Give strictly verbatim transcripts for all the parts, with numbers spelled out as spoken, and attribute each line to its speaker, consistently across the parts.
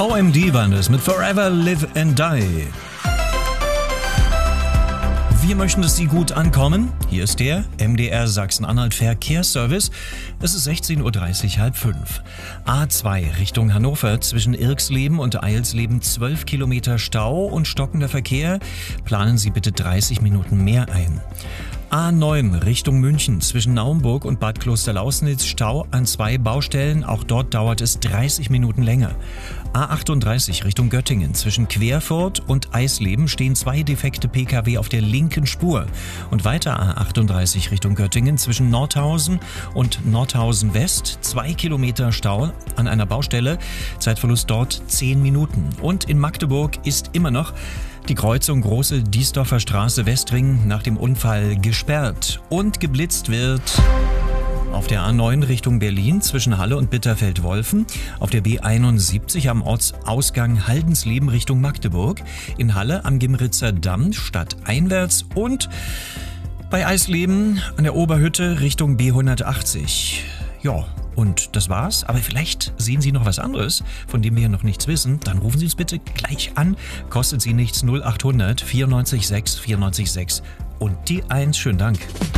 Speaker 1: O M D waren es mit Forever Live and Die. Wir möchten, dass Sie gut ankommen. Hier ist der M D R Sachsen-Anhalt Verkehrsservice. Es ist sechzehn Uhr dreißig, halb fünf. A zwei Richtung Hannover zwischen Irksleben und Eilsleben zwölf Kilometer Stau und stockender Verkehr. Planen Sie bitte dreißig Minuten mehr ein. A neun Richtung München zwischen Naumburg und Bad Klosterlausnitz Stau an zwei Baustellen. Auch dort dauert es dreißig Minuten länger. A achtunddreißig Richtung Göttingen zwischen Querfurt und Eisleben stehen zwei defekte Pkw auf der linken Spur. Und weiter A achtunddreißig Richtung Göttingen zwischen Nordhausen und Nordhausen West. Zwei Kilometer Stau an einer Baustelle. Zeitverlust dort zehn Minuten. Und in Magdeburg ist immer noch die Kreuzung Große Diesdorfer Straße Westring nach dem Unfall gesperrt. Und geblitzt wird auf der A neun Richtung Berlin zwischen Halle und Bitterfeld-Wolfen, auf der B einundsiebzig am Ortsausgang Haldensleben Richtung Magdeburg, in Halle am Gimritzer Damm stadteinwärts und bei Eisleben an der Oberhütte Richtung B hundertachtzig. Ja, und das war's. Aber vielleicht sehen Sie noch was anderes, von dem wir noch nichts wissen. Dann rufen Sie uns bitte gleich an. Kostet Sie nichts. null achthundert vierundneunzig sechs vierundneunzig sechs und die eins. Schönen Dank.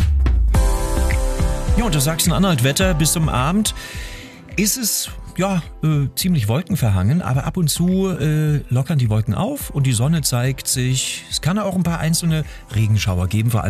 Speaker 1: Ja, und das Sachsen-Anhalt-Wetter bis zum Abend ist es ja äh, ziemlich wolkenverhangen, aber ab und zu äh, lockern die Wolken auf und die Sonne zeigt sich. Es kann auch ein paar einzelne Regenschauer geben, vor allem